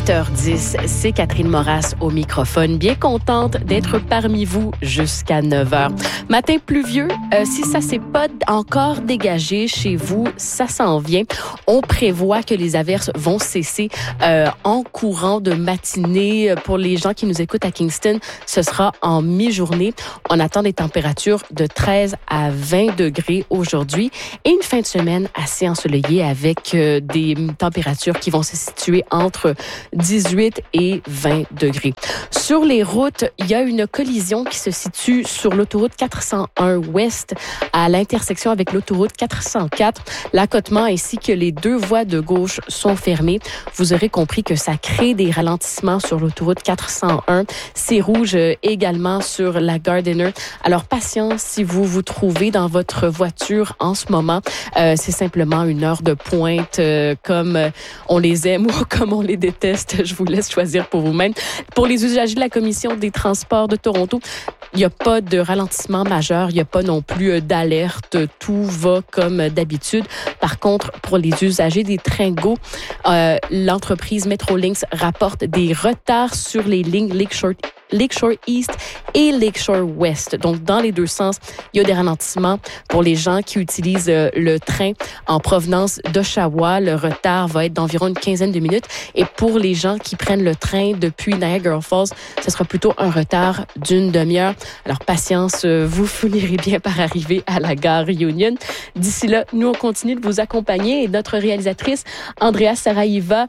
8h10, c'est Catherine Moras au microphone. Bien contente d'être parmi vous jusqu'à 9h. Matin pluvieux, si ça s'est pas encore dégagé chez vous, ça s'en vient. On prévoit que les averses vont cesser en courant de matinée. Pour les gens qui nous écoutent à Kingston, ce sera en mi-journée. On attend des températures de 13 à 20 degrés aujourd'hui et une fin de semaine assez ensoleillée avec des températures qui vont se situer entre 18 et 20 degrés. Sur les routes, il y a une collision qui se situe sur l'autoroute 401 Ouest à l'intersection avec l'autoroute 404. L'accotement ainsi que les deux voies de gauche sont fermées. Vous aurez compris que ça crée des ralentissements sur l'autoroute 401. C'est rouge également sur la Gardiner. Alors, patience si vous vous trouvez dans votre voiture en ce moment. C'est simplement une heure de pointe comme on les aime ou comme on les déteste. Je vous laisse choisir pour vous-même. Pour les usagers de la Commission des transports de Toronto, il n'y a pas de ralentissement majeur. Il n'y a pas non plus d'alerte. Tout va comme d'habitude. Par contre, pour les usagers des trains GO, l'entreprise Metrolinx rapporte des retards sur les lignes Lakeshore East et Lakeshore West. Donc, dans les deux sens, il y a des ralentissements pour les gens qui utilisent le train en provenance d'Oshawa. Le retard va être d'environ une quinzaine de minutes. Et pour les gens qui prennent le train depuis Niagara Falls, ce sera plutôt un retard d'une demi-heure. Alors, patience, vous finirez bien par arriver à la gare Union. D'ici là, nous, on continue de vous accompagner et notre réalisatrice, Andrea Saraiva,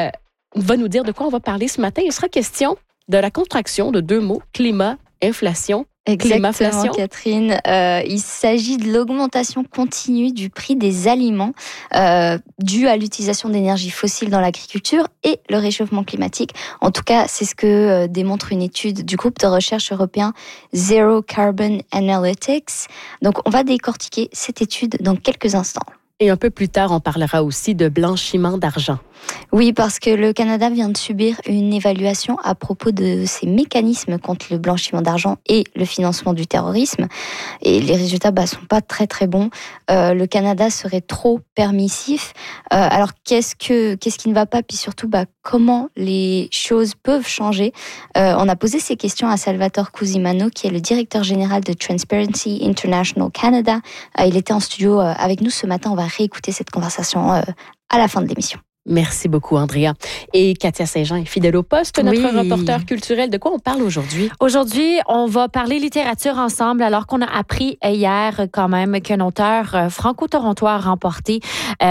va nous dire de quoi on va parler ce matin. Il sera question de la contraction de deux mots, climat, inflation. Exactement, Catherine. Il s'agit de l'augmentation continue du prix des aliments due à l'utilisation d'énergie fossile dans l'agriculture et le réchauffement climatique. En tout cas, c'est ce que démontre une étude du groupe de recherche européen Zero Carbon Analytics. Donc, on va décortiquer cette étude dans quelques instants. Et un peu plus tard, on parlera aussi de blanchiment d'argent. Oui, parce que le Canada vient de subir une évaluation à propos de ses mécanismes contre le blanchiment d'argent et le financement du terrorisme. Et les résultats sont pas très très bons. Le Canada serait trop permissif. Alors qu'est-ce qui ne va pas? Puis surtout, comment les choses peuvent changer? On a posé ces questions à Salvatore Cusimano, qui est le directeur général de Transparency International Canada. Il était en studio avec nous ce matin. On va réécouter cette conversation à la fin de l'émission. Merci beaucoup, Andrea. Et Katia Saint-Jean est fidèle au poste, notre reporter culturel. De quoi on parle aujourd'hui? Aujourd'hui, on va parler littérature ensemble, alors qu'on a appris hier quand même qu'un auteur franco-torontois a remporté,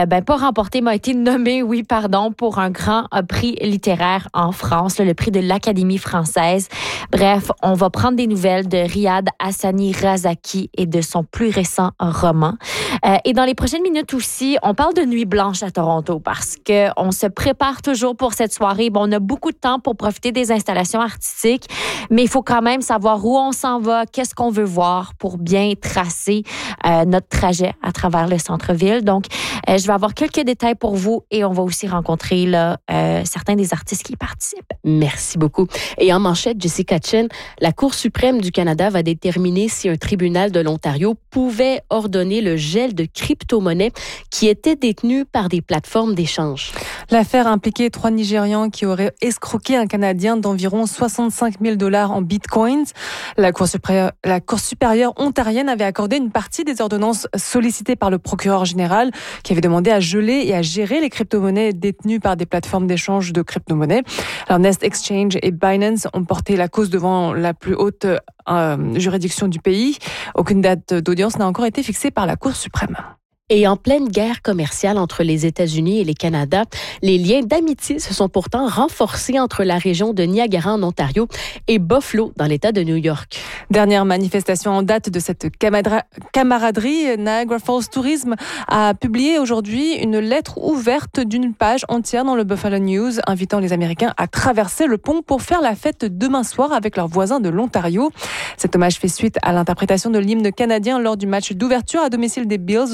m'a été nommé, pour un grand prix littéraire en France, le prix de l'Académie française. Bref, on va prendre des nouvelles de Riyad Hassani Razaki et de son plus récent roman. Et dans les prochaines minutes aussi, on parle de Nuit blanche à Toronto parce que on se prépare toujours pour cette soirée. On a beaucoup de temps pour profiter des installations artistiques, mais il faut quand même savoir où on s'en va, qu'est-ce qu'on veut voir pour bien tracer notre trajet à travers le centre-ville. Donc, je vais avoir quelques détails pour vous et on va aussi rencontrer certains des artistes qui y participent. Merci beaucoup. Et en manchette, Jessica Chen, la Cour suprême du Canada va déterminer si un tribunal de l'Ontario pouvait ordonner le gel de crypto-monnaies qui étaient détenues par des plateformes d'échange. L'affaire impliquait 3 Nigérians qui auraient escroqué un Canadien d'environ 65 000 $ en bitcoins. La Cour supérieure ontarienne avait accordé une partie des ordonnances sollicitées par le procureur général qui avait demandé à geler et à gérer les crypto-monnaies détenues par des plateformes d'échange de crypto-monnaies. Alors Nest Exchange et Binance ont porté la cause devant la plus haute juridiction du pays. Aucune date d'audience n'a encore été fixée par la Cour suprême. Et en pleine guerre commerciale entre les États-Unis et le Canada, les liens d'amitié se sont pourtant renforcés entre la région de Niagara en Ontario et Buffalo dans l'État de New York. Dernière manifestation en date de cette camaraderie, Niagara Falls Tourism a publié aujourd'hui une lettre ouverte d'une page entière dans le Buffalo News, invitant les Américains à traverser le pont pour faire la fête demain soir avec leurs voisins de l'Ontario. Cet hommage fait suite à l'interprétation de l'hymne canadien lors du match d'ouverture à domicile des Bills le 17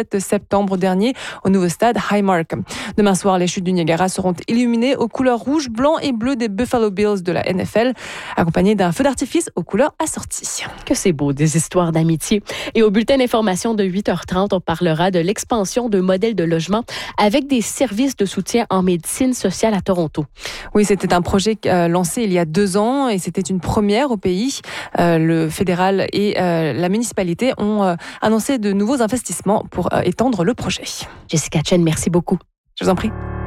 17 septembre dernier au nouveau stade Highmark. Demain soir, les chutes du Niagara seront illuminées aux couleurs rouge, blanc et bleu des Buffalo Bills de la NFL, accompagnées d'un feu d'artifice aux couleurs assorties. Que c'est beau, des histoires d'amitié. Et au bulletin d'information de 8h30, on parlera de l'expansion de modèles de logement avec des services de soutien en médecine sociale à Toronto. Oui, c'était un projet lancé il y a 2 ans et c'était une première au pays. Le fédéral et la municipalité ont annoncé de nouveaux investissements pour étendre le projet. Jessica Chen, merci beaucoup. Je vous en prie.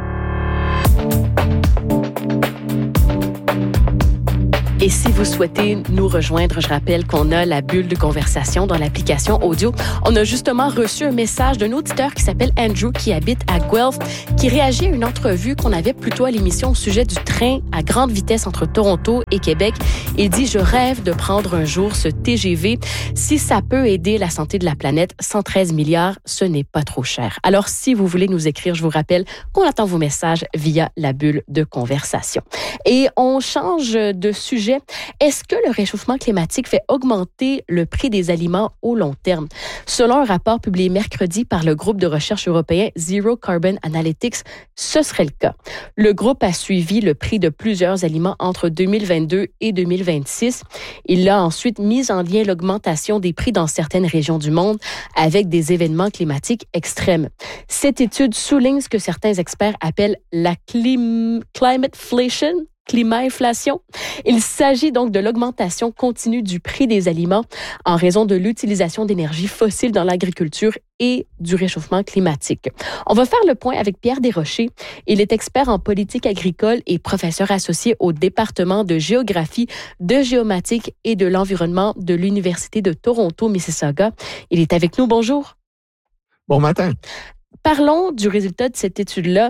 Et si vous souhaitez nous rejoindre, je rappelle qu'on a la bulle de conversation dans l'application audio. On a justement reçu un message d'un auditeur qui s'appelle Andrew, qui habite à Guelph, qui réagit à une entrevue qu'on avait plus tôt à l'émission au sujet du train à grande vitesse entre Toronto et Québec. Il dit « Je rêve de prendre un jour ce TGV. Si ça peut aider la santé de la planète, 113 milliards, ce n'est pas trop cher. » Alors, si vous voulez nous écrire, je vous rappelle qu'on attend vos messages via la bulle de conversation. Et on change de sujet. Est-ce que le réchauffement climatique fait augmenter le prix des aliments au long terme? Selon un rapport publié mercredi par le groupe de recherche européen Zero Carbon Analytics, ce serait le cas. Le groupe a suivi le prix de plusieurs aliments entre 2022 et 2026. Il a ensuite mis en lien l'augmentation des prix dans certaines régions du monde avec des événements climatiques extrêmes. Cette étude souligne ce que certains experts appellent la climateflation, climat-inflation. Il s'agit donc de l'augmentation continue du prix des aliments en raison de l'utilisation d'énergie fossile dans l'agriculture et du réchauffement climatique. On va faire le point avec Pierre Desrochers. Il est expert en politique agricole et professeur associé au département de géographie, de géomatique et de l'environnement de l'Université de Toronto-Mississauga. Il est avec nous. Bonjour. Bon matin. Parlons du résultat de cette étude-là.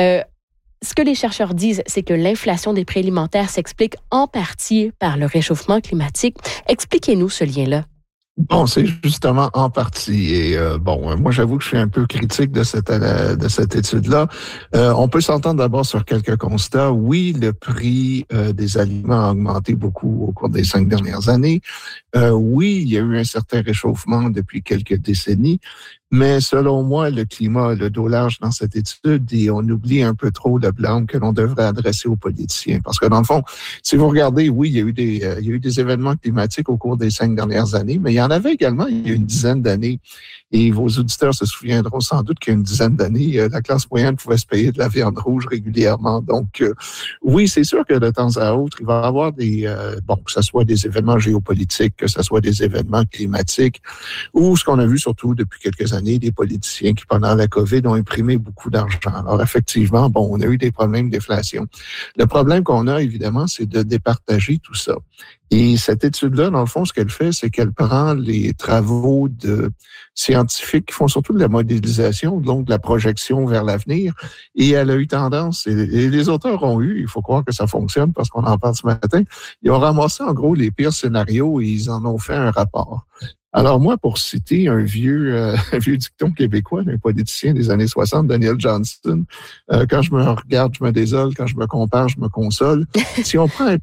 Ce que les chercheurs disent, c'est que l'inflation des prix alimentaires s'explique en partie par le réchauffement climatique. Expliquez-nous ce lien-là. Bon, c'est justement en partie. Et moi, j'avoue que je suis un peu critique de cette étude-là. On peut s'entendre d'abord sur quelques constats. Oui, le prix des aliments a augmenté beaucoup au cours des 5 dernières années. Oui, il y a eu un certain réchauffement depuis quelques décennies. Mais selon moi, le climat a le dos large dans cette étude et on oublie un peu trop le blâme que l'on devrait adresser aux politiciens. Parce que dans le fond, si vous regardez, oui, il y a eu des événements climatiques au cours des 5 dernières années, mais il y en avait également il y a une dizaine d'années. Et vos auditeurs se souviendront sans doute qu'il y a une dizaine d'années, la classe moyenne pouvait se payer de la viande rouge régulièrement. Donc, oui, c'est sûr que de temps à autre, il va y avoir que ce soit des événements géopolitiques, que ce soit des événements climatiques, ou ce qu'on a vu surtout depuis quelques années, des politiciens qui, pendant la COVID, ont imprimé beaucoup d'argent. Alors, effectivement, on a eu des problèmes d'inflation. Le problème qu'on a, évidemment, c'est de départager tout ça. Et cette étude-là, dans le fond, ce qu'elle fait, c'est qu'elle prend les travaux de scientifiques qui font surtout de la modélisation, donc de la projection vers l'avenir, et elle a eu tendance, et les auteurs ont eu, il faut croire que ça fonctionne parce qu'on en parle ce matin, ils ont ramassé en gros les pires scénarios et ils en ont fait un rapport. Alors moi, pour citer un vieux dicton québécois d'un politicien des années 60, Daniel Johnston, quand je me regarde, je me désole, quand je me compare, je me console. Si on prend un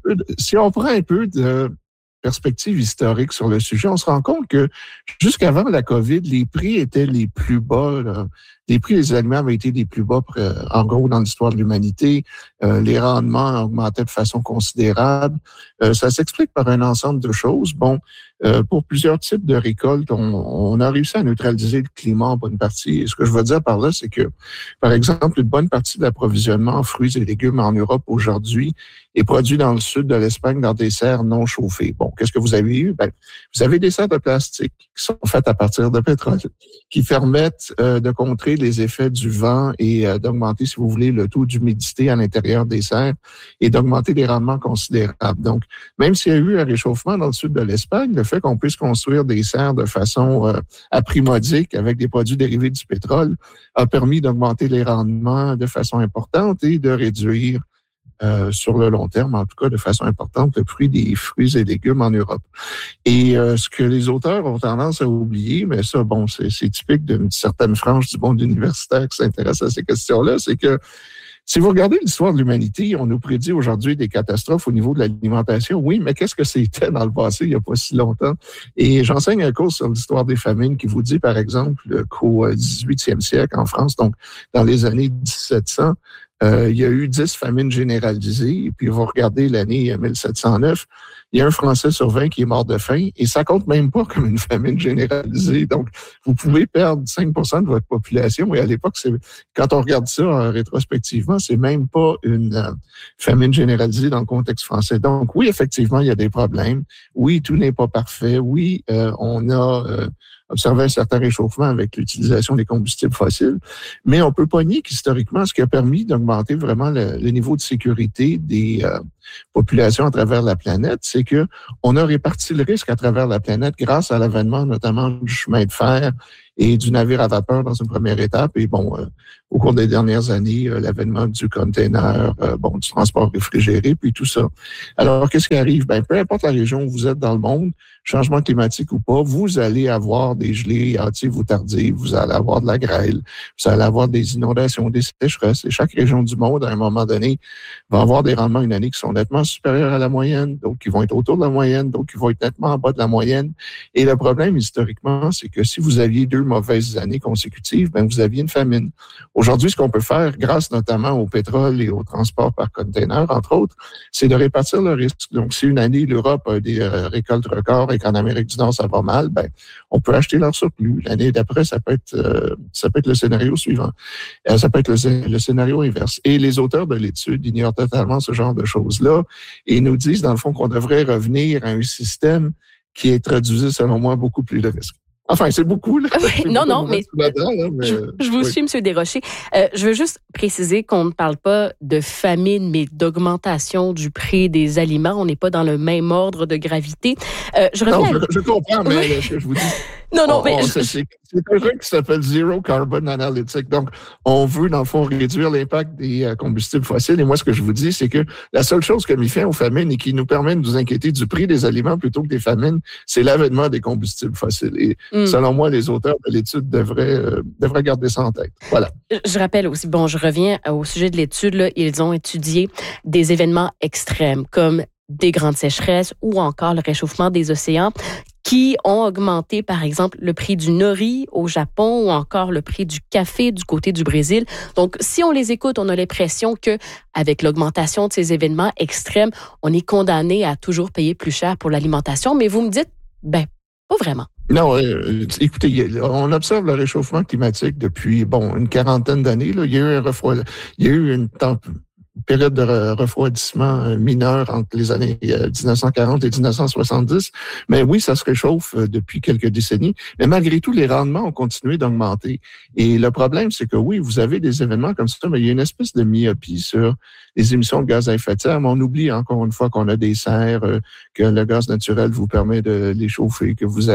peu de perspective historique sur le sujet, on se rend compte que jusqu'avant la COVID, les prix étaient les plus bas. Les prix des aliments avaient été les plus bas, en gros, dans l'histoire de l'humanité. Les rendements augmentaient de façon considérable. Ça s'explique par un ensemble de choses. Pour plusieurs types de récoltes, on a réussi à neutraliser le climat en bonne partie. Et ce que je veux dire par là, c'est que, par exemple, une bonne partie de l'approvisionnement en fruits et légumes en Europe aujourd'hui est produit dans le sud de l'Espagne dans des serres non chauffées. Qu'est-ce que vous avez eu? Vous avez des serres de plastique qui sont faites à partir de pétrole, qui permettent de contrer les effets du vent et d'augmenter, si vous voulez, le taux d'humidité à l'intérieur des serres et d'augmenter les rendements considérables. Donc, même s'il y a eu un réchauffement dans le sud de l'Espagne, le fait qu'on puisse construire des serres de façon aprimodique avec des produits dérivés du pétrole a permis d'augmenter les rendements de façon importante et de réduire sur le long terme, en tout cas de façon importante, le prix des fruits et légumes en Europe. Et ce que les auteurs ont tendance à oublier, mais ça, c'est typique d'une certaine frange du monde universitaire qui s'intéresse à ces questions-là, c'est que Si vous regardez l'histoire de l'humanité, on nous prédit aujourd'hui des catastrophes au niveau de l'alimentation. Oui, mais qu'est-ce que c'était dans le passé, il n'y a pas si longtemps? Et j'enseigne un cours sur l'histoire des famines qui vous dit, par exemple, qu'au 18e siècle en France, donc dans les années 1700, il y a eu 10 famines généralisées. Et puis, vous regardez l'année 1709, il y a un Français sur 20 qui est mort de faim et ça compte même pas comme une famine généralisée. Donc, vous pouvez perdre 5% de votre population. Et à l'époque, quand on regarde ça rétrospectivement, c'est même pas une famine généralisée dans le contexte français. Donc, oui, effectivement, il y a des problèmes. Oui, tout n'est pas parfait. Oui, on a observé un certain réchauffement avec l'utilisation des combustibles fossiles. Mais on peut pas nier qu'historiquement, ce qui a permis d'augmenter vraiment le niveau de sécurité des populations à travers la planète, c'est que on a réparti le risque à travers la planète grâce à l'avènement notamment du chemin de fer et du navire à vapeur dans une première étape. Et bon, au cours des dernières années, l'avènement du container, du transport réfrigéré, puis tout ça. Alors, qu'est-ce qui arrive? Ben, peu importe la région où vous êtes dans le monde, changement climatique ou pas, vous allez avoir des gelées hâtives ou tardives, vous allez avoir de la grêle, vous allez avoir des inondations, des sécheresses. Et chaque région du monde, à un moment donné, va avoir des rendements une année qui sont nettement supérieurs à la moyenne, d'autres qui vont être autour de la moyenne, d'autres qui vont être nettement en bas de la moyenne. Et le problème, historiquement, c'est que si vous aviez 2 mauvaises années consécutives, ben vous aviez une famine. Aujourd'hui, ce qu'on peut faire, grâce notamment au pétrole et au transport par container, entre autres, c'est de répartir le risque. Donc, si une année, l'Europe a des récoltes records et qu'en Amérique du Nord, ça va mal, ben on peut acheter leur surplus. L'année d'après, ça peut être le scénario suivant. Ça peut être le scénario inverse. Et les auteurs de l'étude ignorent totalement ce genre de choses-là et nous disent, dans le fond, qu'on devrait revenir à un système qui introduisait, selon moi, beaucoup plus de risques. Enfin, c'est beaucoup. Là. Oui, non, mais je vous suis, M. Desrochers. Je veux juste préciser qu'on ne parle pas de famine, mais d'augmentation du prix des aliments. On n'est pas dans le même ordre de gravité. Je comprends, mais ce que je vous dis... C'est un truc qui s'appelle Zero Carbon Analytic. Donc, on veut, dans le fond, réduire l'impact des combustibles fossiles. Et moi, ce que je vous dis, c'est que la seule chose qui a mis fin aux famines et qui nous permet de nous inquiéter du prix des aliments plutôt que des famines, c'est l'avènement des combustibles fossiles. Et selon moi, les auteurs de l'étude devraient garder ça en tête. Voilà. Je rappelle aussi, je reviens au sujet de l'étude, là, ils ont étudié des événements extrêmes comme des grandes sécheresses ou encore le réchauffement des océans qui ont augmenté, par exemple, le prix du nori au Japon ou encore le prix du café du côté du Brésil. Donc, si on les écoute, on a l'impression que avec l'augmentation de ces événements extrêmes, on est condamné à toujours payer plus cher pour l'alimentation. Mais vous me dites, pas vraiment. Non, écoutez, on observe le réchauffement climatique depuis, une quarantaine d'années. Là. Il y a eu une période de refroidissement mineur entre les années 1940 et 1970. Mais oui, ça se réchauffe depuis quelques décennies. Mais malgré tout, les rendements ont continué d'augmenter. Et le problème, c'est que oui, vous avez des événements comme ça, mais il y a une espèce de myopie sur les émissions de gaz à effet de serre. Mais on oublie encore une fois qu'on a des serres, que le gaz naturel vous permet de les chauffer, que vous,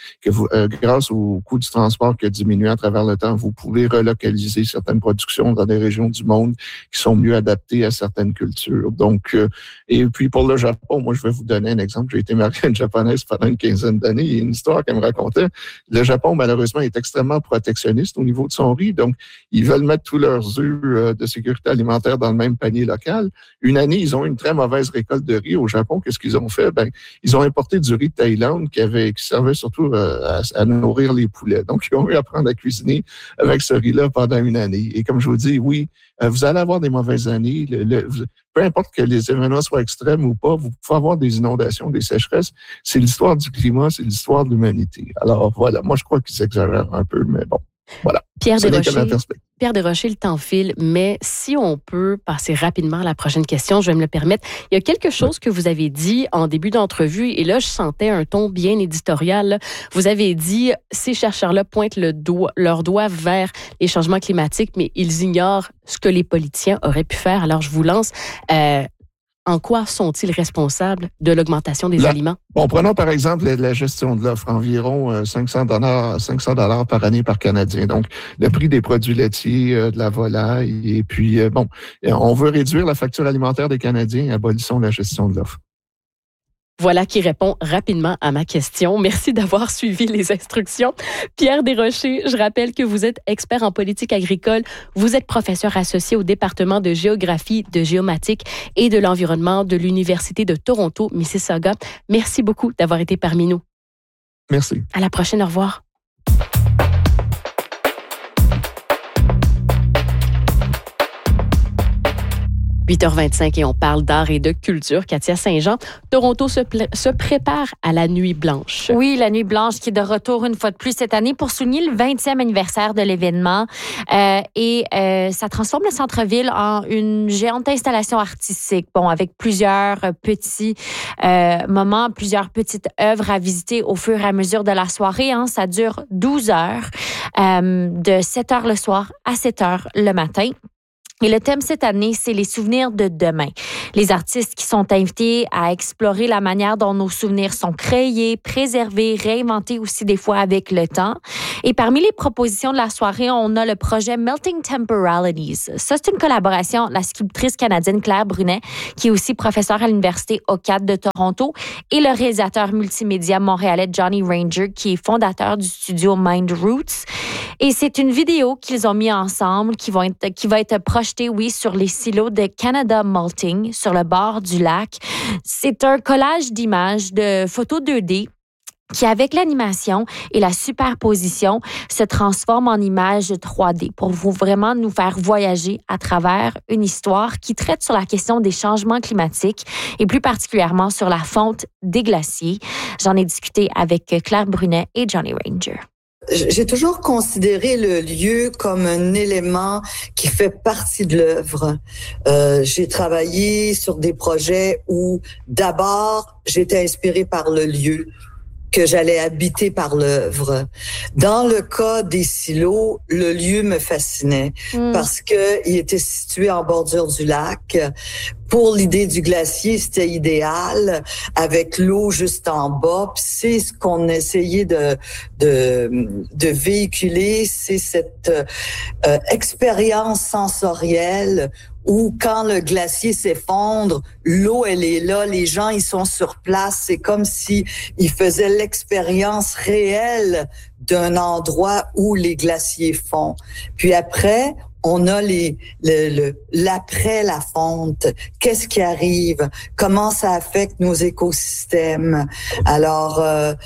grâce au coût du transport qui a diminué à travers le temps, vous pouvez relocaliser certaines productions dans des régions du monde qui sont mieux adaptées à certaines cultures. Donc, et puis pour le Japon, moi, je vais vous donner un exemple. J'ai été marié à une Japonaise pendant une quinzaine d'années. Il y a une histoire qu'elle me racontait. Le Japon, malheureusement, est extrêmement protectionniste au niveau de son riz. Donc, ils veulent mettre tous leurs œufs de sécurité alimentaire dans le même panier local. Une année, ils ont eu une très mauvaise récolte de riz au Japon. Qu'est-ce qu'ils ont fait? Ils ont importé du riz de Thaïlande qui servait surtout à nourrir les poulets. Donc, ils ont eu à apprendre à cuisiner avec ce riz-là pendant une année. Et comme je vous dis, oui, vous allez avoir des mauvaises années. Peu importe que les événements soient extrêmes ou pas, vous pouvez avoir des inondations, des sécheresses. C'est l'histoire du climat, c'est l'histoire de l'humanité. Alors voilà, moi je crois qu'ils exagèrent un peu, mais bon, voilà. Pierre Desrochers, le temps file, mais si on peut passer rapidement à la prochaine question, je vais me le permettre. Il y a quelque chose que vous avez dit en début d'entrevue, et là, je sentais un ton bien éditorial. Là. Vous avez dit, ces chercheurs-là pointent leur doigt vers les changements climatiques, mais ils ignorent ce que les politiciens auraient pu faire. Alors, je vous lance. En quoi sont-ils responsables de l'augmentation des aliments? Bon, prenons par exemple la gestion de l'offre, environ $500 par année par Canadien. Donc, le prix des produits laitiers, de la volaille, et puis, on veut réduire la facture alimentaire des Canadiens, abolissons la gestion de l'offre. Voilà qui répond rapidement à ma question. Merci d'avoir suivi les instructions. Pierre Desrochers, je rappelle que vous êtes expert en politique agricole. Vous êtes professeur associé au département de géographie, de géomatique et de l'environnement de l'Université de Toronto, Mississauga. Merci beaucoup d'avoir été parmi nous. Merci. À la prochaine. Au revoir. « 8h25 et on parle d'art et de culture. Katia Saint-Jean, Toronto se prépare à la Nuit blanche. Oui, la Nuit blanche qui est de retour une fois de plus cette année pour souligner le 20e anniversaire de l'événement. Ça transforme le centre-ville en une géante installation artistique. Bon, avec plusieurs petits moments, plusieurs petites œuvres à visiter au fur et à mesure de la soirée. Ça dure 12 heures, de 7 heures le soir à 7 heures le matin. Et le thème cette année, c'est les souvenirs de demain. Les artistes qui sont invités à explorer la manière dont nos souvenirs sont créés, préservés, réinventés aussi des fois avec le temps. Et parmi les propositions de la soirée, on a le projet Melting Temporalities. Ça, c'est une collaboration de la sculptrice canadienne Claire Brunet, qui est aussi professeure à l'Université OCAD de Toronto, et le réalisateur multimédia montréalais Johnny Ranger, qui est fondateur du studio Mind Roots. Et c'est une vidéo qu'ils ont mis ensemble qui va être projetée, oui, sur les silos de Canada Malting, sur le bord du lac. C'est un collage d'images, de photos 2D qui, avec l'animation et la superposition, se transforme en images 3D pour vraiment nous faire voyager à travers une histoire qui traite sur la question des changements climatiques et plus particulièrement sur la fonte des glaciers. J'en ai discuté avec Claire Brunet et Johnny Ranger. J'ai toujours considéré le lieu comme un élément qui fait partie de l'œuvre. J'ai travaillé sur des projets où d'abord j'étais inspirée par le lieu, que j'allais habiter par l'œuvre. Dans le cas des silos, le lieu me fascinait parce que il était situé en bordure du lac. Pour l'idée du glacier, c'était idéal avec l'eau juste en bas. Puis c'est ce qu'on essayait de véhiculer, c'est cette expérience sensorielle où quand le glacier s'effondre, l'eau, elle est là, les gens, ils sont sur place. C'est comme si ils faisaient l'expérience réelle d'un endroit où les glaciers fondent. Puis après, on a l'après la fonte. Qu'est-ce qui arrive? Comment ça affecte nos écosystèmes? Alors,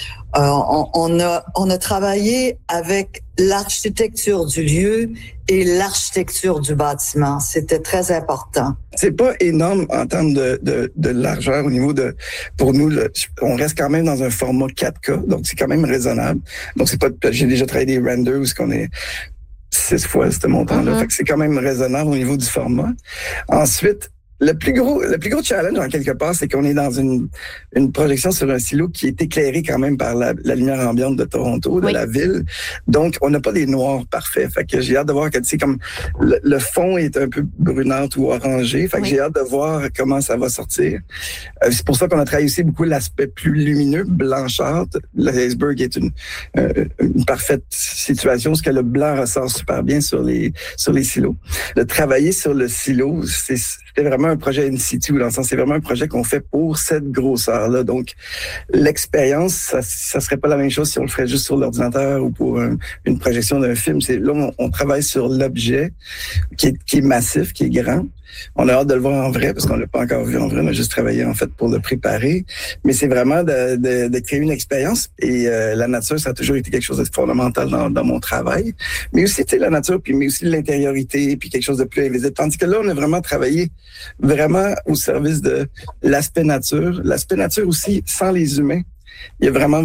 on a travaillé avec l'architecture du lieu et l'architecture du bâtiment. C'était très important. C'est pas énorme en termes de largeur au niveau de, pour nous, on reste quand même dans un format 4K, donc c'est quand même raisonnable. Donc c'est pas, j'ai déjà travaillé des renders où on est 6 fois ce montant-là. Fait que c'est quand même raisonnable au niveau du format. Ensuite, le plus gros challenge, en quelque part, c'est qu'on est dans une projection sur un silo qui est éclairé quand même par la lumière ambiante de Toronto, de la ville. Donc, on n'a pas des noirs parfaits. Fait que j'ai hâte de voir que, tu sais, comme le fond est un peu brunâtre ou orangé. Fait que j'ai hâte de voir comment ça va sortir. C'est pour ça qu'on a travaillé aussi beaucoup l'aspect plus lumineux, blanchâtre. L'iceberg est une parfaite situation, parce que le blanc ressort super bien sur les silos. De travailler sur le silo, c'était vraiment un projet in situ, dans le sens, c'est vraiment un projet qu'on fait pour cette grosseur-là. Donc, l'expérience, ça serait pas la même chose si on le ferait juste sur l'ordinateur ou pour une projection d'un film. Là, on travaille sur l'objet qui est massif, qui est grand. On a hâte de le voir en vrai, parce qu'on l'a pas encore vu en vrai. On a juste travaillé, en fait, pour le préparer. Mais c'est vraiment de créer une expérience. Et la nature, ça a toujours été quelque chose de fondamental dans mon travail. Mais aussi, tu sais, la nature, mais aussi l'intériorité, puis quelque chose de plus invisible. Tandis que là, on a vraiment travaillé vraiment au service de l'aspect nature. L'aspect nature aussi, sans les humains. Il y a vraiment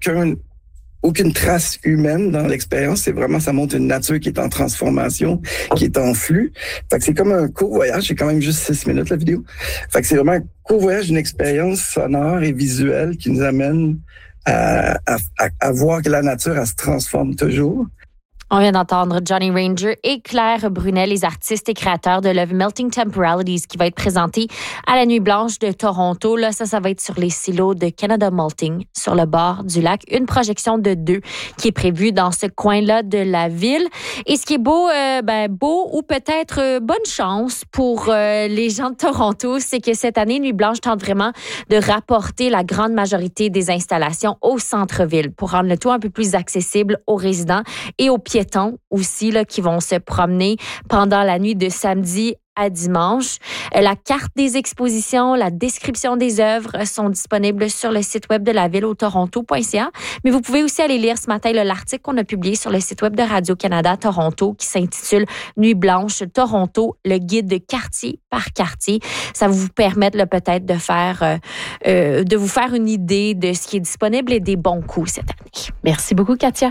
aucune trace humaine dans l'expérience. C'est vraiment, ça montre une nature qui est en transformation, qui est en flux. Fait que c'est comme un court voyage. C'est quand même juste 6 minutes, la vidéo. Fait que c'est vraiment un court voyage d'une expérience sonore et visuelle qui nous amène à voir que la nature, elle se transforme toujours. On vient d'entendre Johnny Ranger et Claire Brunet, les artistes et créateurs de l'œuvre Melting Temporalities qui va être présentée à la Nuit Blanche de Toronto. Là, ça va être sur les silos de Canada Malting, sur le bord du lac. Une projection de 2 qui est prévue dans ce coin-là de la ville. Et ce qui est beau, beau ou peut-être bonne chance pour les gens de Toronto, c'est que cette année, Nuit Blanche tente vraiment de rapporter la grande majorité des installations au centre-ville pour rendre le tout un peu plus accessible aux résidents et aux piétons aussi là, qui vont se promener pendant la nuit de samedi à dimanche. La carte des expositions, la description des œuvres sont disponibles sur le site web de la ville au toronto.ca. Mais vous pouvez aussi aller lire ce matin l'article qu'on a publié sur le site web de Radio-Canada Toronto qui s'intitule Nuit Blanche Toronto, le guide de quartier par quartier. Ça va vous permettre peut-être de vous faire une idée de ce qui est disponible et des bons coups cette année. Merci beaucoup, Katia.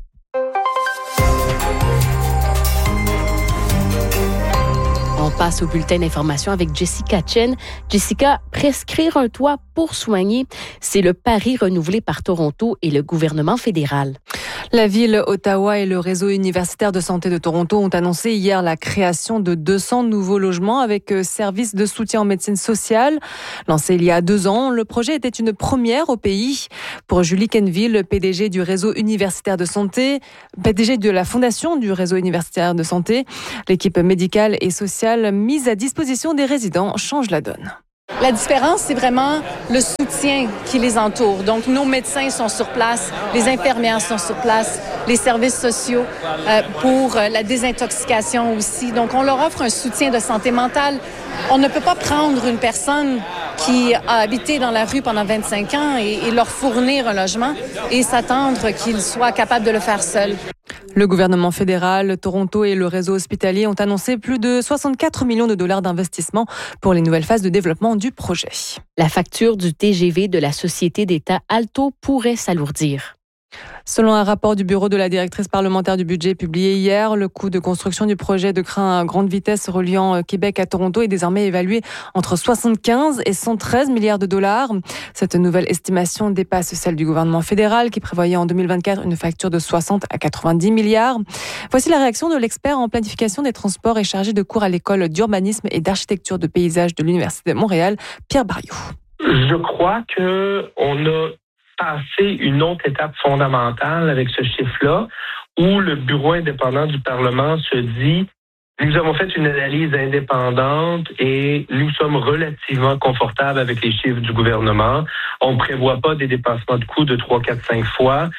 On passe au bulletin d'information avec Jessica Chen. Jessica, prescrire un toit pour soigner, c'est le pari renouvelé par Toronto et le gouvernement fédéral. La ville, Ottawa et le réseau universitaire de santé de Toronto ont annoncé hier la création de 200 nouveaux logements avec services de soutien en médecine sociale. Lancé il y a 2 ans, le projet était une première au pays. Pour Julie Kenville, PDG du réseau universitaire de santé, PDG de la fondation du réseau universitaire de santé, l'équipe médicale et sociale mise à disposition des résidents change la donne. La différence, c'est vraiment le soutien qui les entoure. Donc, nos médecins sont sur place, les infirmières sont sur place, les services sociaux pour la désintoxication aussi. Donc, on leur offre un soutien de santé mentale. On ne peut pas prendre une personne qui a habité dans la rue pendant 25 ans et leur fournir un logement et s'attendre qu'ils soient capables de le faire seuls. Le gouvernement fédéral, Toronto et le réseau hospitalier ont annoncé plus de 64 millions de dollars d'investissement pour les nouvelles phases de développement du projet. La facture du TGV de la société d'État Alto pourrait s'alourdir. Selon un rapport du bureau de la directrice parlementaire du budget publié hier, le coût de construction du projet de train à grande vitesse reliant Québec à Toronto est désormais évalué entre 75 et 113 milliards de dollars. Cette nouvelle estimation dépasse celle du gouvernement fédéral qui prévoyait en 2024 une facture de 60 à 90 milliards. Voici la réaction de l'expert en planification des transports et chargé de cours à l'école d'urbanisme et d'architecture de paysage de l'Université de Montréal, Pierre Barriot. Je crois qu'on a passé une autre étape fondamentale avec ce chiffre-là, où le bureau indépendant du Parlement se dit « Nous avons fait une analyse indépendante et nous sommes relativement confortables avec les chiffres du gouvernement. On ne prévoit pas des dépassements de coûts de 3, 4, 5 fois.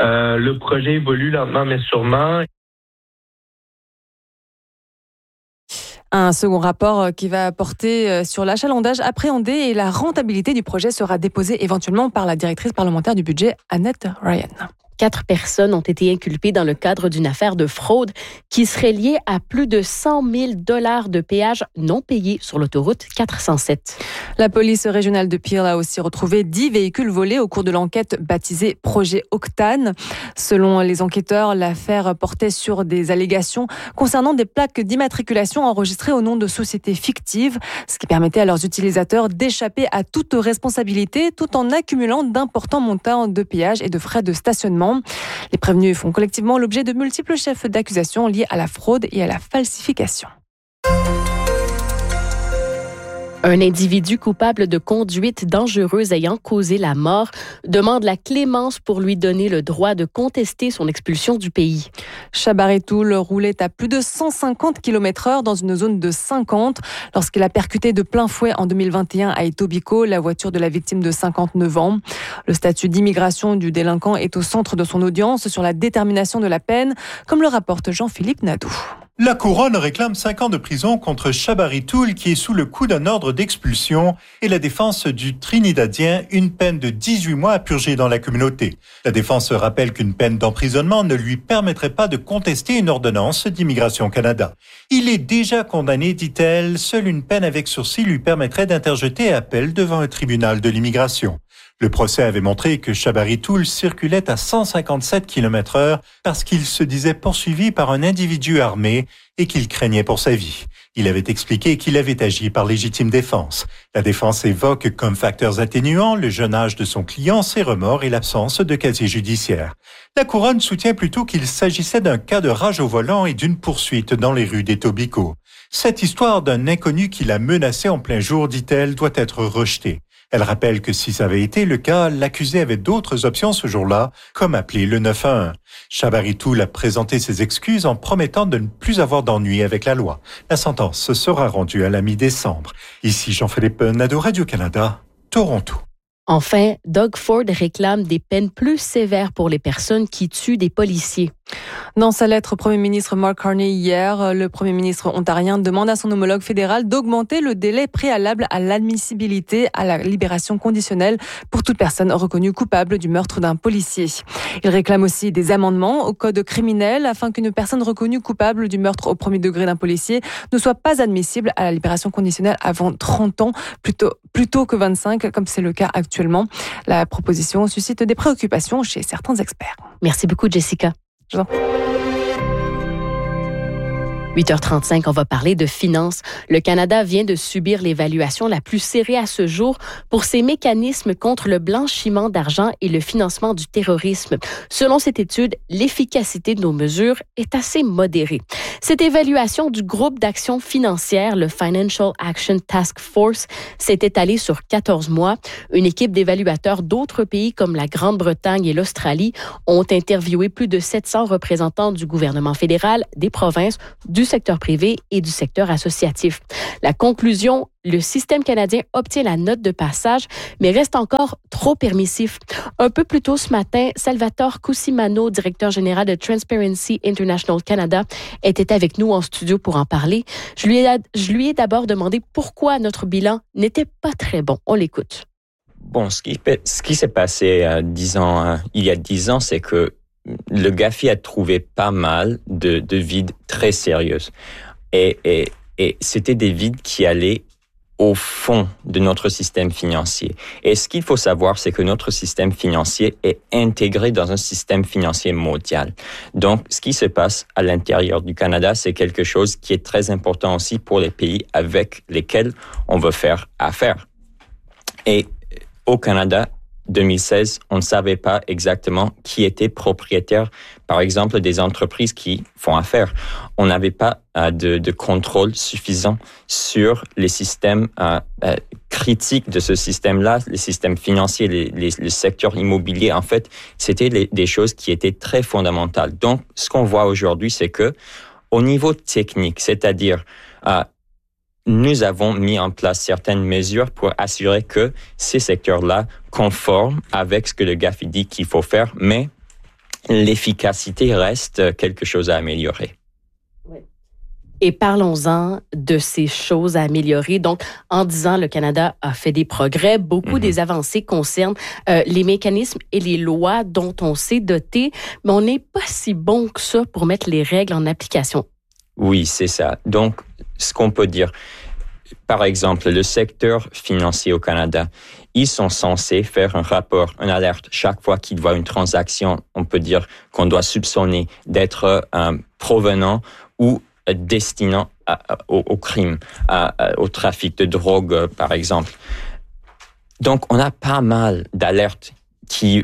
Le projet évolue lentement mais sûrement. » Un second rapport qui va porter sur l'achalandage appréhendé et la rentabilité du projet sera déposé éventuellement par la directrice parlementaire du budget, Annette Ryan. 4 personnes ont été inculpées dans le cadre d'une affaire de fraude qui serait liée à plus de 100 000 $ de péages non payés sur l'autoroute 407. La police régionale de Peel a aussi retrouvé 10 véhicules volés au cours de l'enquête baptisée Projet Octane. Selon les enquêteurs, l'affaire portait sur des allégations concernant des plaques d'immatriculation enregistrées au nom de sociétés fictives, ce qui permettait à leurs utilisateurs d'échapper à toute responsabilité tout en accumulant d'importants montants de péages et de frais de stationnement. Les prévenus font collectivement l'objet de multiples chefs d'accusation liés à la fraude et à la falsification. Un individu coupable de conduite dangereuse ayant causé la mort demande la clémence pour lui donner le droit de contester son expulsion du pays. Shabar Tool roulait à plus de 150 km/h dans une zone de 50 lorsqu'il a percuté de plein fouet en 2021 à Etobicoke la voiture de la victime de 59 ans. Le statut d'immigration du délinquant est au centre de son audience sur la détermination de la peine, comme le rapporte Jean-Philippe Nadeau. La couronne réclame 5 ans de prison contre Shabar Tool qui est sous le coup d'un ordre d'expulsion et la défense du Trinidadien une peine de 18 mois à purger dans la communauté. La défense rappelle qu'une peine d'emprisonnement ne lui permettrait pas de contester une ordonnance d'Immigration Canada. Il est déjà condamné, dit-elle, seule une peine avec sursis lui permettrait d'interjeter appel devant un tribunal de l'immigration. Le procès avait montré que Shabari Tool circulait à 157 km/h parce qu'il se disait poursuivi par un individu armé et qu'il craignait pour sa vie. Il avait expliqué qu'il avait agi par légitime défense. La défense évoque comme facteurs atténuants le jeune âge de son client, ses remords et l'absence de casier judiciaire. La couronne soutient plutôt qu'il s'agissait d'un cas de rage au volant et d'une poursuite dans les rues d'Etobicoke. Cette histoire d'un inconnu qui l'a menacé en plein jour, dit-elle, doit être rejetée. Elle rappelle que si ça avait été le cas, l'accusé avait d'autres options ce jour-là, comme appeler le 911. Shabari Tool a présenté ses excuses en promettant de ne plus avoir d'ennui avec la loi. La sentence sera rendue à la mi-décembre. Ici Jean-Philippe Nadeau, Radio-Canada, Toronto. Enfin, Doug Ford réclame des peines plus sévères pour les personnes qui tuent des policiers. Dans sa lettre au Premier ministre Mark Carney hier, le Premier ministre ontarien demande à son homologue fédéral d'augmenter le délai préalable à l'admissibilité à la libération conditionnelle pour toute personne reconnue coupable du meurtre d'un policier. Il réclame aussi des amendements au code criminel afin qu'une personne reconnue coupable du meurtre au premier degré d'un policier ne soit pas admissible à la libération conditionnelle avant 30 ans plutôt que 25, comme c'est le cas actuellement. La proposition suscite des préoccupations chez certains experts. Merci beaucoup, Jessica. 8h35, on va parler de finances. Le Canada vient de subir l'évaluation la plus serrée à ce jour pour ses mécanismes contre le blanchiment d'argent et le financement du terrorisme. Selon cette étude, l'efficacité de nos mesures est assez modérée. Cette évaluation du groupe d'action financière, le Financial Action Task Force, s'est étalée sur 14 mois. Une équipe d'évaluateurs d'autres pays comme la Grande-Bretagne et l'Australie ont interviewé plus de 700 représentants du gouvernement fédéral, des provinces, du secteur privé et du secteur associatif. La conclusion, le système canadien obtient la note de passage, mais reste encore trop permissif. Un peu plus tôt ce matin, Salvatore Cusimano, directeur général de Transparency International Canada, était avec nous en studio pour en parler. Je lui ai d'abord demandé pourquoi notre bilan n'était pas très bon. On l'écoute. Bon, ce qui s'est passé il y a 10 ans, c'est que le GAFI a trouvé pas mal de vides très sérieuses. Et c'était des vides qui allaient au fond de notre système financier. Et ce qu'il faut savoir, c'est que notre système financier est intégré dans un système financier mondial. Donc, ce qui se passe à l'intérieur du Canada, c'est quelque chose qui est très important aussi pour les pays avec lesquels on veut faire affaire. Et au Canada, 2016, on ne savait pas exactement qui était propriétaire, par exemple, des entreprises qui font affaire. On n'avait pas de contrôle suffisant sur les systèmes critiques de ce système-là, les systèmes financiers, le secteur immobilier. En fait, c'était des choses qui étaient très fondamentales. Donc, ce qu'on voit aujourd'hui, c'est que au niveau technique, c'est-à-dire nous avons mis en place certaines mesures pour assurer que ces secteurs-là conforment avec ce que le GAFI dit qu'il faut faire, mais l'efficacité reste quelque chose à améliorer. Et parlons-en de ces choses à améliorer. Donc, en 10 ans, le Canada a fait des progrès. Beaucoup des avancées concernent les mécanismes et les lois dont on s'est doté, mais on n'est pas si bon que ça pour mettre les règles en application. Oui, c'est ça. Donc, ce qu'on peut dire, par exemple, le secteur financier au Canada, ils sont censés faire un rapport, une alerte chaque fois qu'ils voient une transaction, on peut dire qu'on doit soupçonner d'être provenant ou destinant au crime, au trafic de drogue, par exemple. Donc, on a pas mal d'alertes qui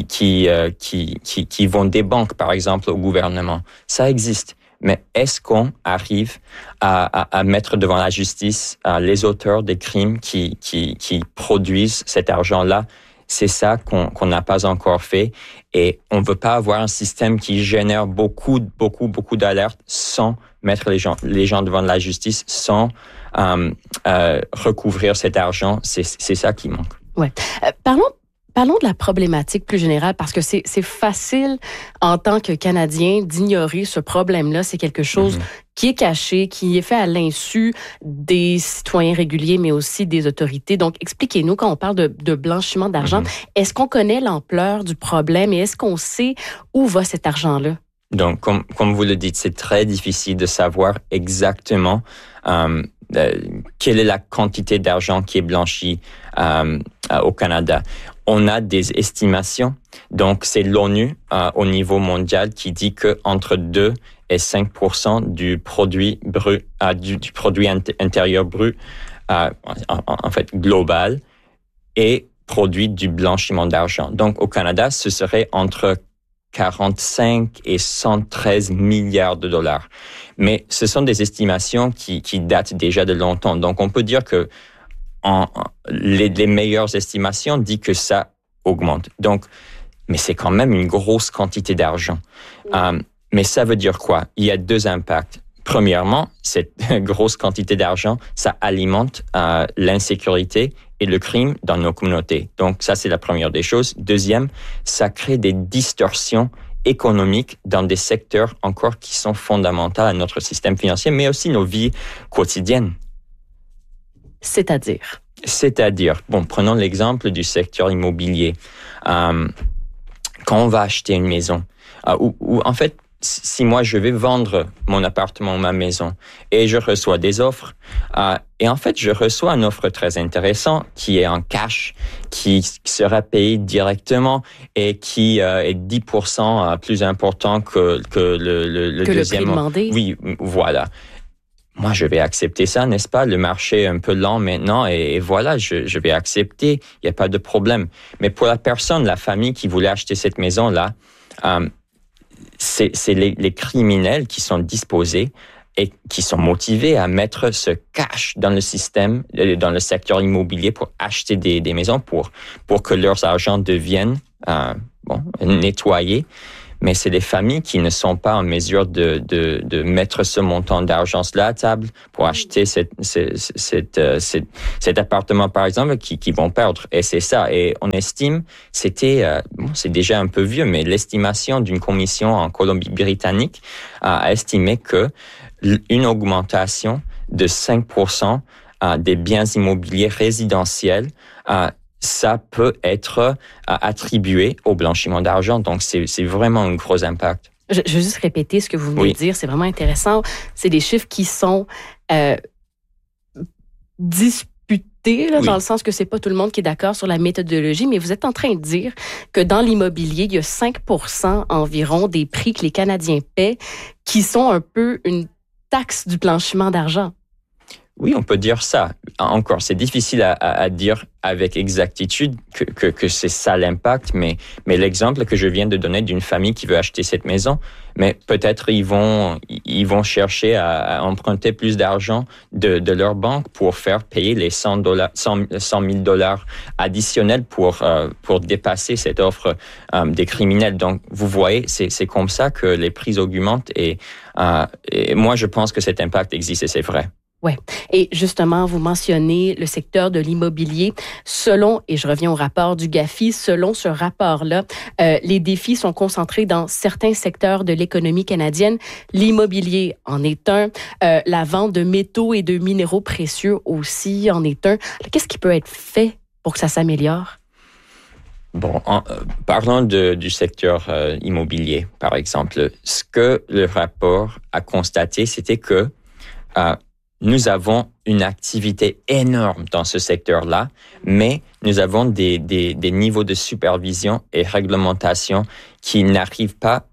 vont des banques, par exemple, au gouvernement. Ça existe. Mais est-ce qu'on arrive à mettre devant la justice les auteurs des crimes qui produisent cet argent-là? C'est ça qu'on n'a pas encore fait. Et on ne veut pas avoir un système qui génère beaucoup d'alertes sans mettre les gens devant la justice, sans recouvrir cet argent. C'est ça qui manque. Ouais. Parlons de la problématique plus générale, parce que c'est facile en tant que Canadien d'ignorer ce problème-là. C'est quelque chose qui est caché, qui est fait à l'insu des citoyens réguliers, mais aussi des autorités. Donc, expliquez-nous, quand on parle de blanchiment d'argent, est-ce qu'on connaît l'ampleur du problème et est-ce qu'on sait où va cet argent-là? Donc, comme vous le dites, c'est très difficile de savoir exactement quelle est la quantité d'argent qui est blanchie au Canada. on a des estimations. Donc, c'est l'ONU au niveau mondial qui dit que entre 2 et 5% du produit brut, du produit intérieur brut, en fait global, est produit du blanchiment d'argent. Donc, au Canada, ce serait entre 45 et 113 milliards de dollars. Mais ce sont des estimations qui datent déjà de longtemps. Donc, on peut dire que les meilleures estimations disent que ça augmente. Donc, mais c'est quand même une grosse quantité d'argent. Mais ça veut dire quoi? Il y a 2 impacts. Premièrement, cette grosse quantité d'argent, ça alimente l'insécurité et le crime dans nos communautés. Donc, ça, c'est la première des choses. Deuxième, ça crée des distorsions économiques dans des secteurs encore qui sont fondamentaux à notre système financier, mais aussi nos vies quotidiennes. C'est-à-dire, bon, prenons l'exemple du secteur immobilier. Quand on va acheter une maison, ou en fait, si moi je vais vendre mon appartement ou ma maison et je reçois des offres, et en fait je reçois une offre très intéressante qui est en cash, qui sera payée directement et qui est 10% plus important que le deuxième. Le prix demandé. Oui, voilà. Moi, je vais accepter ça, n'est-ce pas? Le marché est un peu lent maintenant et voilà, je vais accepter. Il n'y a pas de problème. Mais pour la personne, la famille qui voulait acheter cette maison-là, c'est les criminels qui sont disposés et qui sont motivés à mettre ce cash dans le système, dans le secteur immobilier pour acheter des maisons, pour que leurs argent deviennent nettoyés. Mais c'est des familles qui ne sont pas en mesure de mettre ce montant d'argent là à table pour acheter cet appartement, par exemple, qui vont perdre. Et c'est ça. Et on estime, c'est déjà un peu vieux, mais l'estimation d'une commission en Colombie-Britannique a estimé que une augmentation de 5% des biens immobiliers résidentiels ça peut être attribué au blanchiment d'argent. Donc, c'est vraiment un gros impact. Je veux juste répéter ce que vous venez de dire. C'est vraiment intéressant. C'est des chiffres qui sont disputés, dans le sens que c'est pas tout le monde qui est d'accord sur la méthodologie, mais vous êtes en train de dire que dans l'immobilier, il y a 5% environ des prix que les Canadiens paient qui sont un peu une taxe du blanchiment d'argent. Oui, on peut dire ça. Encore, c'est difficile à dire avec exactitude que c'est ça l'impact, mais l'exemple que je viens de donner d'une famille qui veut acheter cette maison, mais peut-être ils vont chercher à emprunter plus d'argent de leur banque pour faire payer les $100 000 additionnels pour dépasser cette offre des criminels. Donc, vous voyez, c'est comme ça que les prix augmentent et moi, je pense que cet impact existe et c'est vrai. Oui. Et justement, vous mentionnez le secteur de l'immobilier. Et je reviens au rapport du GAFI, selon ce rapport-là, les défis sont concentrés dans certains secteurs de l'économie canadienne. L'immobilier en est un. La vente de métaux et de minéraux précieux aussi en est un. Qu'est-ce qui peut être fait pour que ça s'améliore? Bon, parlons du secteur immobilier, par exemple. Ce que le rapport a constaté, c'était que nous avons une activité énorme dans ce secteur-là, mais nous avons des niveaux de supervision et réglementation qui n'arrivent pas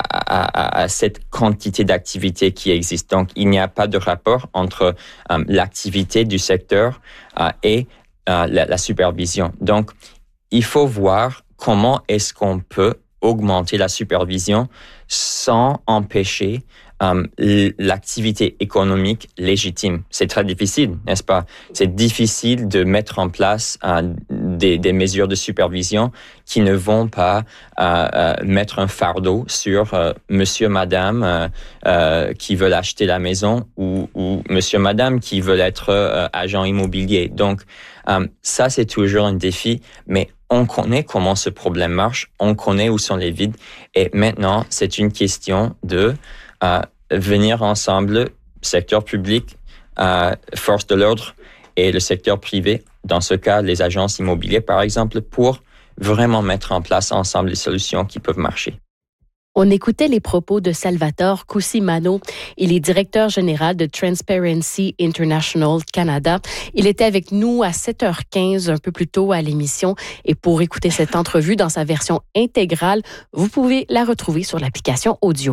à cette quantité d'activité qui existe. Donc, il n'y a pas de rapport entre l'activité du secteur et la supervision. Donc, il faut voir comment est-ce qu'on peut augmenter la supervision sans empêcher l'activité économique légitime. C'est très difficile, n'est-ce pas? C'est difficile de mettre en place des mesures de supervision qui ne vont pas mettre un fardeau sur monsieur, madame qui veulent acheter la maison ou monsieur, madame qui veulent être agent immobilier. Donc, ça, c'est toujours un défi, mais on connaît comment ce problème marche, on connaît où sont les vides et maintenant, c'est une question de venir ensemble, secteur public, force de l'ordre et le secteur privé, dans ce cas, les agences immobilières, par exemple, pour vraiment mettre en place ensemble les solutions qui peuvent marcher. On écoutait les propos de Salvatore Cusimano. Il est directeur général de Transparency International Canada. Il était avec nous à 7h15, un peu plus tôt à l'émission. Et pour écouter cette entrevue dans sa version intégrale, vous pouvez la retrouver sur l'application audio.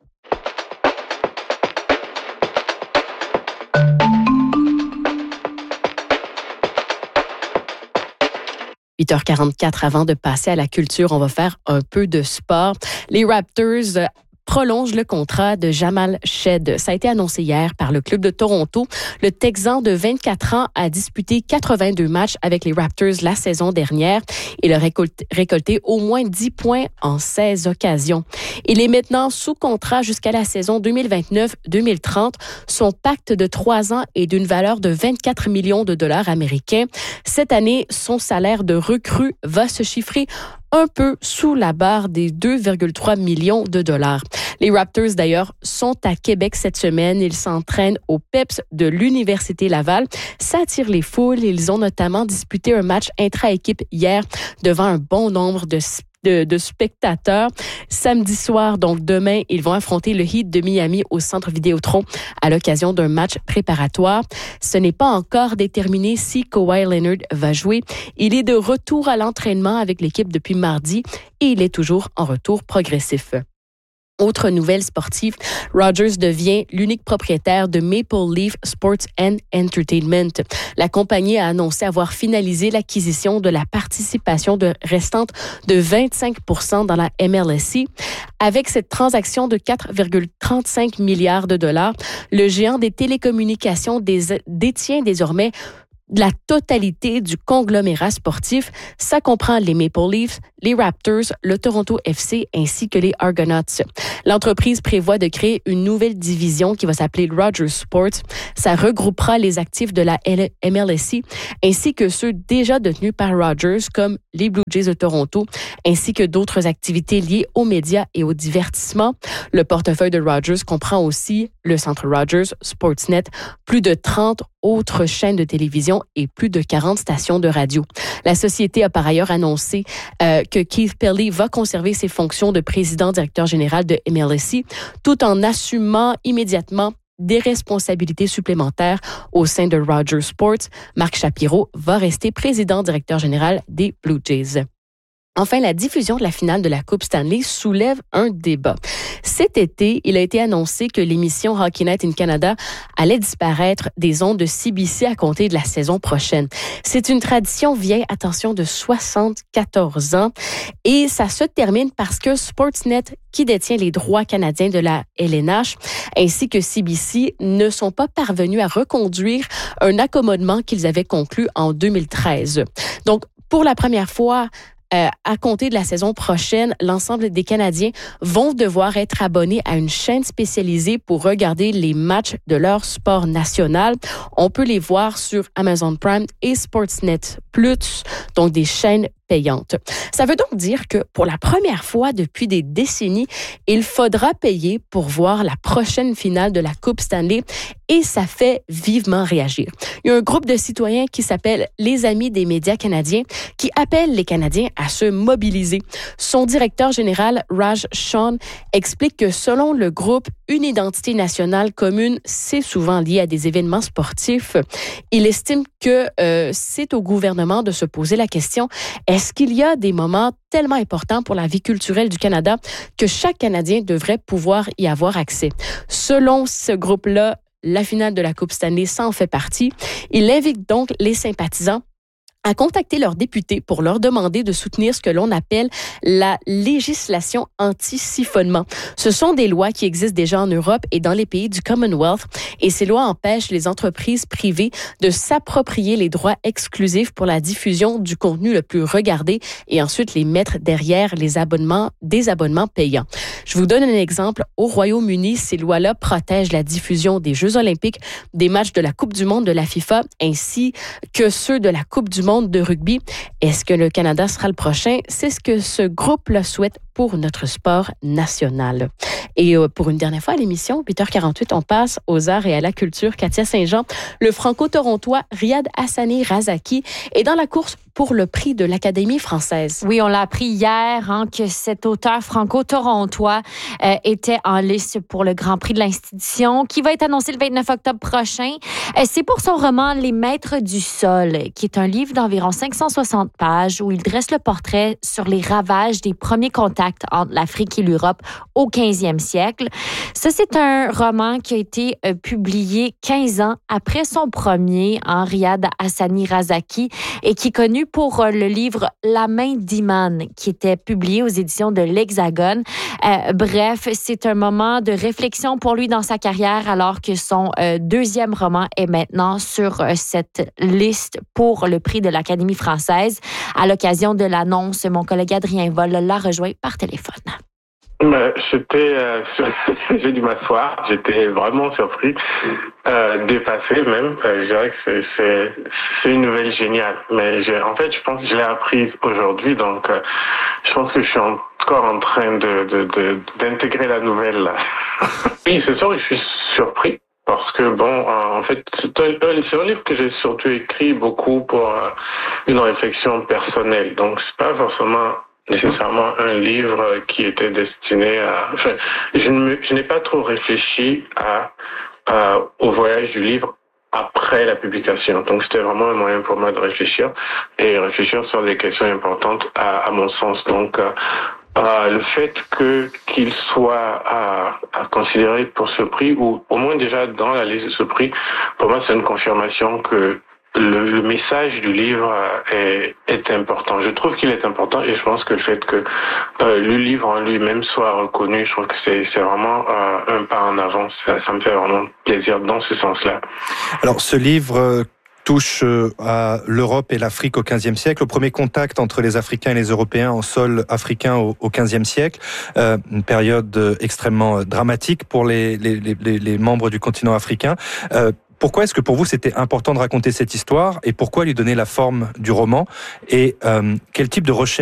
« 8h44, avant de passer à la culture, on va faire un peu de sport. Les Raptors prolonge le contrat de Jamal Shead. Ça a été annoncé hier par le club de Toronto. Le Texan de 24 ans a disputé 82 matchs avec les Raptors la saison dernière. Il a récolté au moins 10 points en 16 occasions. Il est maintenant sous contrat jusqu'à la saison 2029-2030. Son pacte de 3 ans est d'une valeur de 24 millions de dollars américains. Cette année, son salaire de recrue va se chiffrer un peu sous la barre des 2,3 millions de dollars. Les Raptors, d'ailleurs, sont à Québec cette semaine. Ils s'entraînent au PEPS de l'Université Laval. Ça attire les foules. Ils ont notamment disputé un match intra-équipe hier devant un bon nombre de spectateurs. Samedi soir, donc demain, ils vont affronter le Heat de Miami au Centre Vidéotron à l'occasion d'un match préparatoire. Ce n'est pas encore déterminé si Kawhi Leonard va jouer. Il est de retour à l'entraînement avec l'équipe depuis mardi et il est toujours en retour progressif. Autre nouvelle sportive, Rogers devient l'unique propriétaire de Maple Leaf Sports and Entertainment. La compagnie a annoncé avoir finalisé l'acquisition de la participation restante de 25% dans la MLSE. Avec cette transaction de 4,35 milliards de dollars, le géant des télécommunications détient désormais la totalité du conglomérat sportif. Ça comprend les Maple Leafs, les Raptors, le Toronto FC ainsi que les Argonauts. L'entreprise prévoit de créer une nouvelle division qui va s'appeler Rogers Sports. Ça regroupera les actifs de la MLSE ainsi que ceux déjà détenus par Rogers comme les Blue Jays de Toronto ainsi que d'autres activités liées aux médias et au divertissement. Le portefeuille de Rogers comprend aussi le centre Rogers, Sportsnet, plus de 30 autres chaînes de télévision et plus de 40 stations de radio. La société a par ailleurs annoncé que Keith Pelley va conserver ses fonctions de président-directeur général de MLSE tout en assumant immédiatement des responsabilités supplémentaires au sein de Rogers Sports. Marc Shapiro va rester président-directeur général des Blue Jays. Enfin, la diffusion de la finale de la Coupe Stanley soulève un débat. Cet été, il a été annoncé que l'émission Hockey Night in Canada allait disparaître des ondes de CBC à compter de la saison prochaine. C'est une tradition vieille, attention, de 74 ans et ça se termine parce que Sportsnet, qui détient les droits canadiens de la LNH, ainsi que CBC, ne sont pas parvenus à reconduire un accommodement qu'ils avaient conclu en 2013. Donc, pour la première fois, à compter de la saison prochaine, l'ensemble des Canadiens vont devoir être abonnés à une chaîne spécialisée pour regarder les matchs de leur sport national. On peut les voir sur Amazon Prime et Sportsnet Plus, donc des chaînes payantes. Ça veut donc dire que pour la première fois depuis des décennies, il faudra payer pour voir la prochaine finale de la Coupe Stanley et ça fait vivement réagir. Il y a un groupe de citoyens qui s'appelle les Amis des médias canadiens qui appellent les Canadiens à se mobiliser. Son directeur général, Raj Shawn, explique que selon le groupe, une identité nationale commune, c'est souvent lié à des événements sportifs. Il estime que c'est au gouvernement de se poser la question, est-ce qu'il y a des moments tellement importants pour la vie culturelle du Canada que chaque Canadien devrait pouvoir y avoir accès? Selon ce groupe-là, la finale de la Coupe Stanley, ça en fait partie. Il invite donc les sympathisants à contacter leurs députés pour leur demander de soutenir ce que l'on appelle la législation anti-siphonnement. Ce sont des lois qui existent déjà en Europe et dans les pays du Commonwealth et ces lois empêchent les entreprises privées de s'approprier les droits exclusifs pour la diffusion du contenu le plus regardé et ensuite les mettre derrière des abonnements payants. Je vous donne un exemple. Au Royaume-Uni, ces lois-là protègent la diffusion des Jeux olympiques, des matchs de la Coupe du monde de la FIFA ainsi que ceux de la Coupe du monde de rugby. Est-ce que le Canada sera le prochain? C'est ce que ce groupe-là souhaite pour notre sport national. Et pour une dernière fois à l'émission, 8h48, on passe aux arts et à la culture. Katia Saint-Jean, le franco-torontois Riyad Hassani Razaki est dans la course pour le prix de l'Académie française. Oui, on l'a appris hier que cet auteur franco-torontois était en liste pour le Grand Prix de l'institution qui va être annoncé le 29 octobre prochain. C'est pour son roman Les Maîtres du Sol, qui est un livre d'environ 560 pages où il dresse le portrait sur les ravages des premiers contacts entre l'Afrique et l'Europe au 15e siècle. Ça, c'est un roman qui a été publié 15 ans après son premier, Riyad Hassani Razaki, et qui est connu pour le livre La main d'Iman, qui était publié aux éditions de l'Hexagone. Bref, c'est un moment de réflexion pour lui dans sa carrière, alors que son deuxième roman est maintenant sur cette liste pour le prix de l'Académie française. À l'occasion de l'annonce, mon collègue Adrien Vol l'a rejoint par téléphone. J'ai dû m'asseoir, j'étais vraiment surpris, dépassé même. Je dirais que c'est une nouvelle géniale. Mais en fait, je pense que je l'ai apprise aujourd'hui, donc je pense que je suis encore en train d'intégrer la nouvelle là. Oui, c'est sûr, je suis surpris. Parce que en fait, c'est un livre que j'ai surtout écrit beaucoup pour une réflexion personnelle. Donc, c'est pas forcément nécessairement un livre qui était destiné à... Enfin, je n'ai pas trop réfléchi au voyage du livre après la publication. Donc, c'était vraiment un moyen pour moi de réfléchir sur des questions importantes à mon sens. Donc, le fait qu'il soit à considérer pour ce prix, ou au moins déjà dans la liste de ce prix, pour moi, c'est une confirmation que le message du livre est important. Je trouve qu'il est important et je pense que le fait que le livre en lui-même soit reconnu, je trouve que c'est vraiment un pas en avant. Ça me fait vraiment plaisir dans ce sens-là. Alors, ce livre touche à l'Europe et l'Afrique au XVe siècle, au premier contact entre les Africains et les Européens en sol africain au XVe siècle, une période extrêmement dramatique pour les membres du continent africain. Pourquoi est-ce que pour vous c'était important de raconter cette histoire et pourquoi lui donner la forme du roman et quel type de recherche